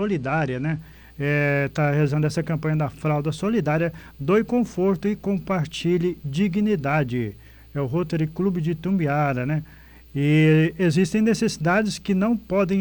solidária, né? Está realizando essa campanha da fralda solidária. Doe conforto e compartilhe dignidade. É o Rotary Clube de Itumbiara, né? E existem necessidades que não podem